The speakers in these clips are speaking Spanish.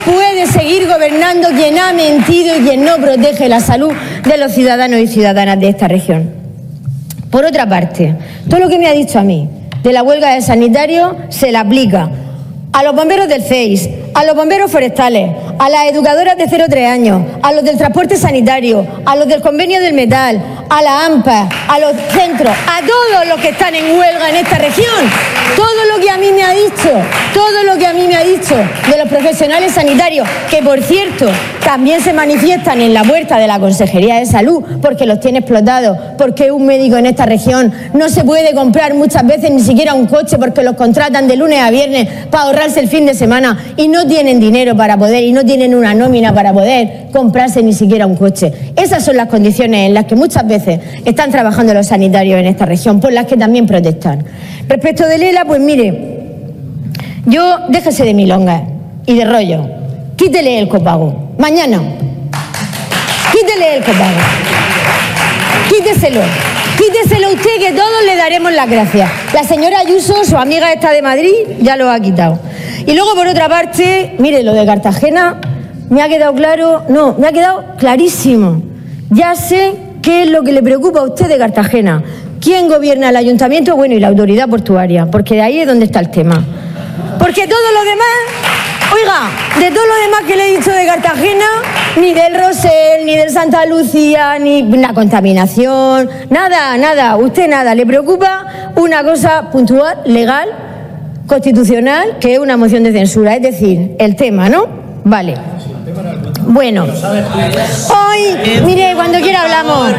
puede seguir gobernando quien ha mentido y quien no protege la salud de los ciudadanos y ciudadanas de esta región. Por otra parte, todo lo que me ha dicho a mí de la huelga de sanitarios se la aplica a los bomberos del CEIS, a los bomberos forestales, a las educadoras de 0-3 años, a los del transporte sanitario, a los del convenio del metal, a la AMPA, a los centros, a todos los que están en huelga en esta región. Todo lo que a mí me ha dicho de los profesionales sanitarios, que por cierto también se manifiestan en la puerta de la Consejería de Salud porque los tiene explotados, porque un médico en esta región no se puede comprar muchas veces ni siquiera un coche porque los contratan de lunes a viernes para ahorrarse el fin de semana y no tienen dinero para poder, y no tienen una nómina para poder comprarse ni siquiera un coche. Esas son las condiciones en las que muchas veces están trabajando los sanitarios en esta región, por las que también protestan. Respecto de Lela, pues mire, déjese de milongas y de rollo, quítele el copago, mañana, quítele el copago, quíteselo usted, que todos le daremos las gracias. La señora Ayuso, su amiga esta de Madrid, ya lo ha quitado. Y luego, por otra parte, mire, lo de Cartagena, me ha quedado claro, no, me ha quedado clarísimo. Ya sé qué es lo que le preocupa a usted de Cartagena. ¿Quién gobierna el ayuntamiento? Bueno, y la autoridad portuaria, porque de ahí es donde está el tema. Porque todo lo demás, oiga, de todo lo demás que le he dicho de Cartagena, ni del Rosell, ni del Santa Lucía, ni la contaminación, nada, usted nada. Le preocupa una cosa puntual, legal, constitucional, que es una moción de censura, es decir, el tema, ¿no? Vale. Bueno, hoy, mire, cuando quiera hablamos.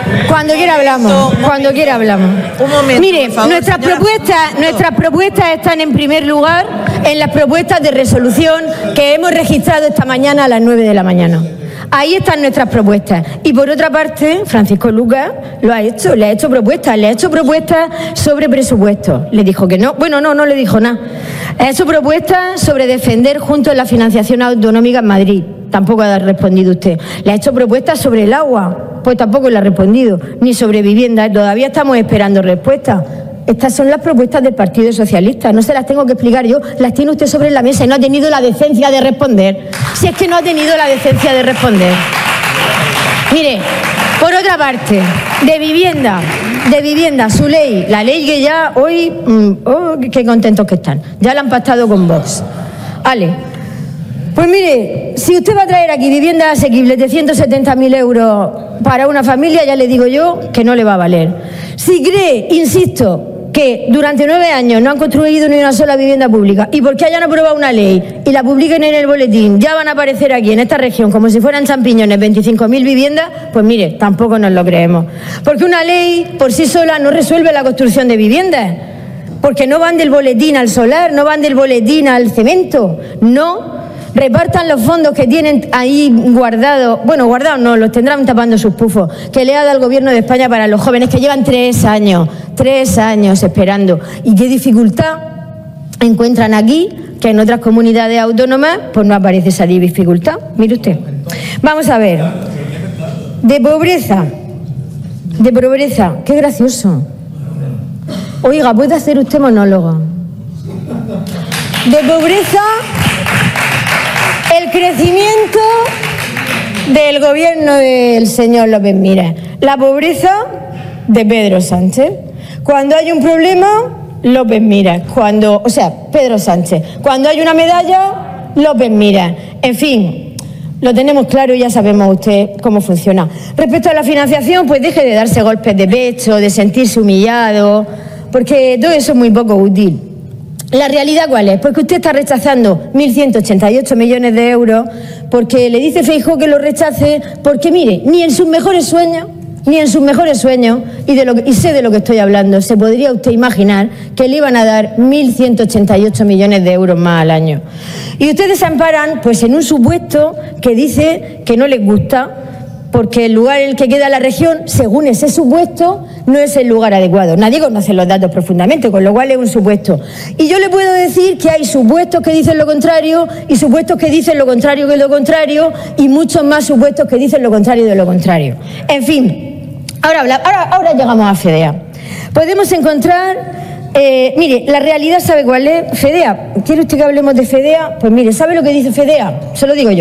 Un momento, mire, por favor, nuestras propuestas están en primer lugar en las propuestas de resolución que hemos registrado esta mañana a las 9 de la mañana. Ahí están nuestras propuestas. Y por otra parte, Francisco Lucas lo ha hecho, le ha hecho propuestas sobre presupuestos. Le dijo que no, bueno, no le dijo nada. Ha hecho propuestas sobre defender juntos la financiación autonómica en Madrid. Tampoco ha respondido usted. Le ha hecho propuestas sobre el agua. Pues tampoco le ha respondido. Ni sobre vivienda. Todavía estamos esperando respuestas. Estas son las propuestas del Partido Socialista. No se las tengo que explicar yo. Las tiene usted sobre la mesa y no ha tenido la decencia de responder. Si es que no ha tenido la decencia de responder. Mire, por otra parte, de vivienda, su ley, la ley que ya hoy, qué contentos que están. Ya la han pactado con Vox. Vale. Pues mire, si usted va a traer aquí viviendas asequibles de 170.000 euros para una familia, ya le digo yo que no le va a valer. Si cree, insisto, que durante 9 años no han construido ni una sola vivienda pública y porque hayan aprobado una ley y la publiquen en el boletín, ya van a aparecer aquí en esta región como si fueran champiñones 25.000 viviendas, pues mire, tampoco nos lo creemos. Porque una ley por sí sola no resuelve la construcción de viviendas, porque no van del boletín al solar, no van del boletín al cemento, no. Repartan los fondos que tienen ahí guardados, bueno, guardados no, los tendrán tapando sus pufos, que le ha dado el Gobierno de España para los jóvenes, que llevan 3 años esperando. ¿Y qué dificultad encuentran aquí, que en otras comunidades autónomas pues no aparece esa dificultad? Mire usted. Vamos a ver. De pobreza, qué gracioso. Oiga, ¿puede hacer usted monólogo? De pobreza, el crecimiento del gobierno del señor López Miras. La pobreza de Pedro Sánchez. Cuando hay un problema, López Miras. Pedro Sánchez. Cuando hay una medalla, López Miras. En fin, lo tenemos claro y ya sabemos usted cómo funciona. Respecto a la financiación, pues deje de darse golpes de pecho, de sentirse humillado, porque todo eso es muy poco útil. ¿La realidad cuál es? Pues que usted está rechazando 1.188 millones de euros porque le dice Feijóo que lo rechace porque, mire, ni en sus mejores sueños, y sé de lo que estoy hablando, se podría usted imaginar que le iban a dar 1.188 millones de euros más al año. Y ustedes se amparan pues en un supuesto que dice que no les gusta, porque el lugar en el que queda la región, según ese supuesto, no es el lugar adecuado. Nadie conoce los datos profundamente, con lo cual es un supuesto. Y yo le puedo decir que hay supuestos que dicen lo contrario, y supuestos que dicen lo contrario que lo contrario, y muchos más supuestos que dicen lo contrario de lo contrario. En fin, ahora llegamos a Fedea. Podemos encontrar Mire, la realidad, ¿sabe cuál es? FEDEA. ¿Quiere usted que hablemos de FEDEA? Pues mire, ¿sabe lo que dice FEDEA? Se lo digo yo.